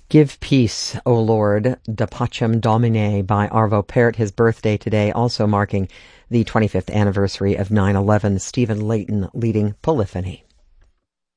Give Peace, O Lord, Da Pacem Domine by Arvo Pärt, his birthday today, also marking the 25th anniversary of 9/11. Stephen Layton leading Polyphony.